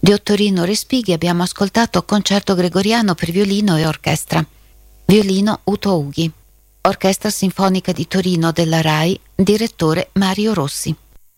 Di Ottorino Respighi abbiamo ascoltato Concerto gregoriano per violino e orchestra. Violino Uto Ughi. Orchestra Sinfonica di Torino della RAI, direttore Mario Rossi.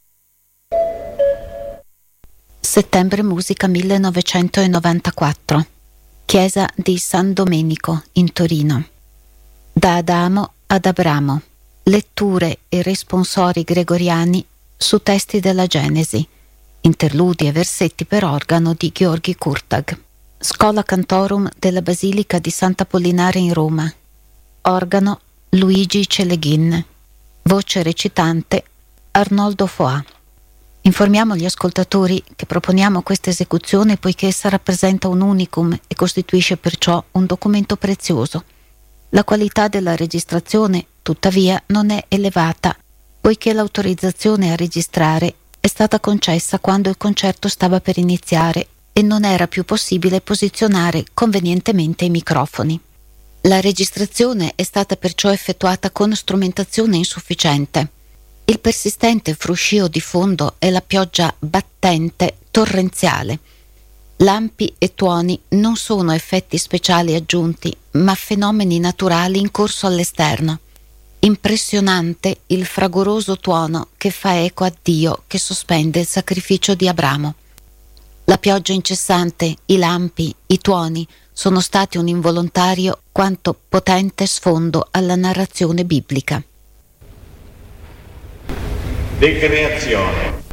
Settembre Musica 1994. Chiesa di San Domenico in Torino. Da Adamo ad Abramo. Letture e responsori gregoriani su testi della Genesi. Interludi e versetti per organo di Gheorghi Curtag. Schola Cantorum della Basilica di Sant'Apollinare in Roma. Organo Luigi Celeghin. Voce recitante Arnoldo Foà. Informiamo gli ascoltatori che proponiamo questa esecuzione poiché essa rappresenta un unicum e costituisce perciò un documento prezioso. La qualità della registrazione, tuttavia, non è elevata, poiché l'autorizzazione a registrare è stata concessa quando il concerto stava per iniziare e non era più possibile posizionare convenientemente i microfoni. La registrazione è stata perciò effettuata con strumentazione insufficiente. Il persistente fruscio di fondo e la pioggia battente torrenziale. Lampi e tuoni non sono effetti speciali aggiunti, ma fenomeni naturali in corso all'esterno. Impressionante il fragoroso tuono che fa eco a Dio che sospende il sacrificio di Abramo. La pioggia incessante, i lampi, i tuoni sono stati un involontario quanto potente sfondo alla narrazione biblica. Decreazione.